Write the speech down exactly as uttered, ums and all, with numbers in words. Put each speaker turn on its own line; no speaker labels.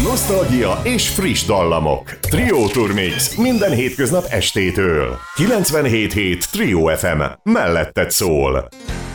nosztalgia és friss dallamok. Trio Turmix minden hétköznap estétől. kilencvenhét hét Trio ef em. Melletted szól.